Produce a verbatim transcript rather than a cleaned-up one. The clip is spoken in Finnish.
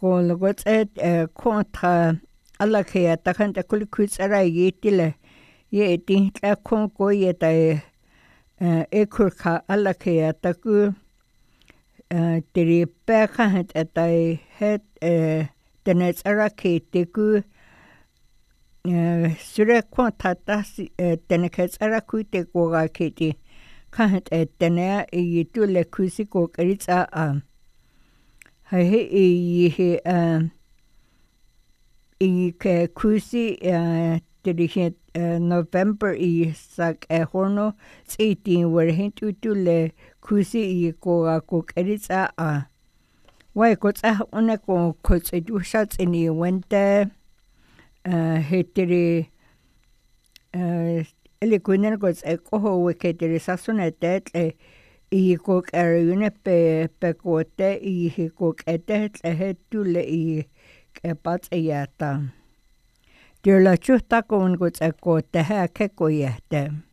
kun luot et kontra alla kaya takan ta kuli kuitsara yitile yeti la kon ko yeta e kurka alla kaya taku tiri peka het eta het tenet ara kete ku sure kontra tas tenet ara kuite ko ga kete kan et tene yitule kusi ko kritsa a he i he i ke kusi tiri November i sak e horno tsitin wer hintu tule kusi i ko ko kritsa a wai ko tsa one ko ko tsidu shots in the winter he tiri ele kunen ko tsa ko ho ke tiri sasunetet e i ko erune pe pe ko te i he ko etet he tule i ke pat e yata Dyrla chuhta kun ko tsa ko te ha ke ko yete